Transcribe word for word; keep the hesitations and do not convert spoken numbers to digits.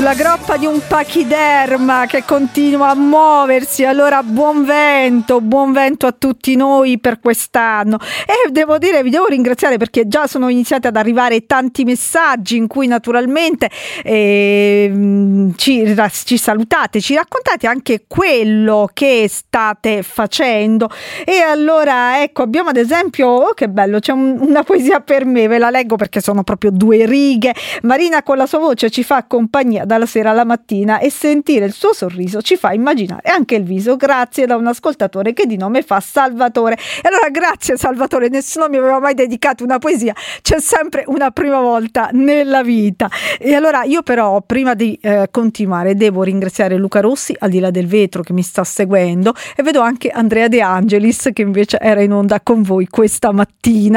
sulla groppa di un pachiderma che continua a muoversi. Allora buon vento, buon vento a tutti noi per quest'anno. E devo dire, vi devo ringraziare perché già sono iniziati ad arrivare tanti messaggi in cui naturalmente eh, ci, ci salutate, ci raccontate anche quello che state facendo. E allora ecco, abbiamo ad esempio, oh che bello, c'è un, una poesia per me, ve la leggo perché sono proprio due righe. Marina con la sua voce ci fa compagnia dalla sera alla mattina e sentire il suo sorriso ci fa immaginare anche il viso. Grazie, da un ascoltatore che di nome fa Salvatore. E allora grazie Salvatore, nessuno mi aveva mai dedicato una poesia, c'è sempre una prima volta nella vita. E allora io però prima di eh, continuare devo ringraziare Luca Rossi al di là del vetro che mi sta seguendo, e vedo anche Andrea De Angelis che invece era in onda con voi questa mattina.